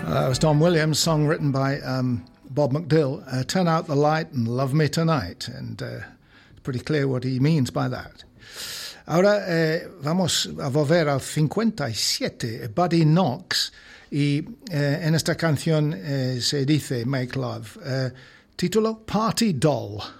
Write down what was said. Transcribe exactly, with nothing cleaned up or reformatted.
That was Don Williams, song written by um, Bob McDill. Uh, Turn out the light and love me tonight. And uh, it's pretty clear what he means by that. Ahora eh, vamos a volver al cincuenta y siete. Buddy Knox, y eh, en esta canción eh, se dice Make Love. Eh, título, Party Doll.